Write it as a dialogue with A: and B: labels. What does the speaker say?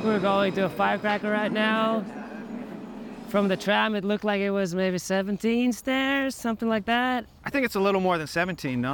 A: we're going to a firecracker right now. From the tram, it looked like it was maybe 17 stairs, something like that.
B: I think it's a little more than 17, no?